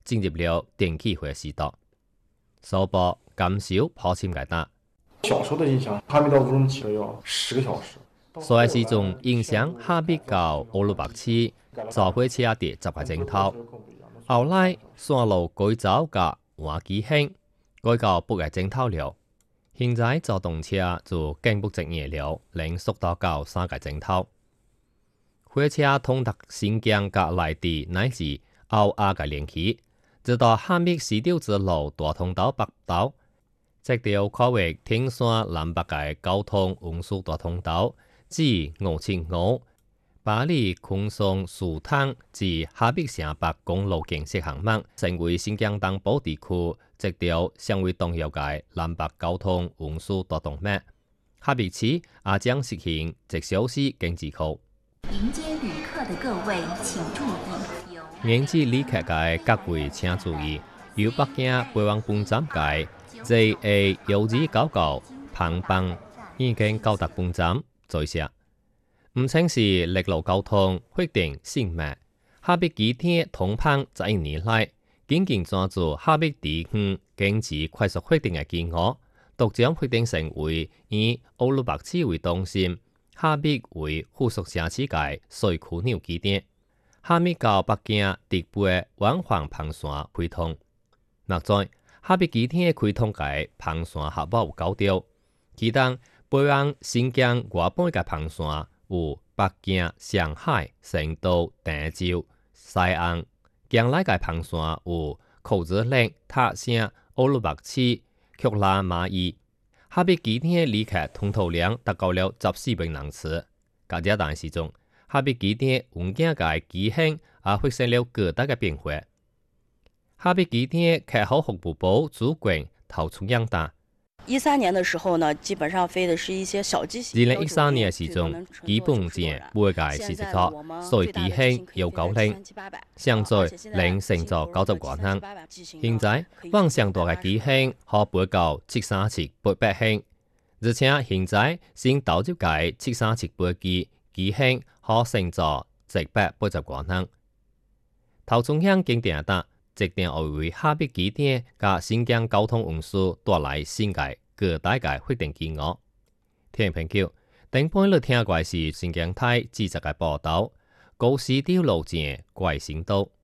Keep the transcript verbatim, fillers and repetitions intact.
進入了電氣化時代，首波減少破殲嘅打。 小時候的印象，哈密到烏魯木齊要十個小時。 所以是從影響哈密到烏魯木齊坐火車第十個鐘頭，後來線路改造甲換機型，改到八個鐘頭了。現在坐動車就更不職業了，能縮到到三個鐘頭。火車通達新疆甲內地乃至歐亞嘅連起，直到哈密絲綢之路大通到北道，直到跨越天山南北嘅交通運輸大通道，至五七五巴里昆松蘇坦至哈密城北公路建設項目，成為新疆東部地區直到成為重要嘅南北交通運輸大動脈。哈密市也將實行一小時經濟區。 迎接旅客的各位請注意， 迎接旅客嘅各位請注意，由北京北往本站嘅 J A 幺二九九彭浜已經到達本站，在下。唔稱是陸路交通決定性命，哈密幾天通澎十一年來，緊緊抓住哈密地區經濟快速發展嘅機遇，獨將發展成為以烏魯木齊為中心，哈密為附屬城市嘅水樞紐基點。哈密到北京直飛往返澎山開通，目前哈密幾天開通嘅澎山合保有九條，其中飛往新疆外半嘅澎山有北京、上海、成都、鄭州、西安；將來嘅澎山有口子嶺、塔城、烏魯木齊、曲拉瑪依。哈密幾天旅客通途量達到了十四萬人次。隔這段時中，哈密幾天運境嘅機型也發生了巨大嘅變化。哈密幾天客戶服務部主管陶春陽答。 一三年的時候呢，基本上飛的是一些小機型。 二零一三年嘅時鐘，基本上每個係四十座，所以機型有九零，現在能乘坐九十個人。現在往上大嘅機型可飛到七三七八百型，而且現在先導入嘅七三七八機機型可乘坐一百八十個人。陶春陽經典答。這點會為哈密幾點甲新疆交通運輸帶來新嘅巨大嘅發展機遇。聽朋友，頂半日聽過是新疆台記者嘅報道，高絲條路線怪新道。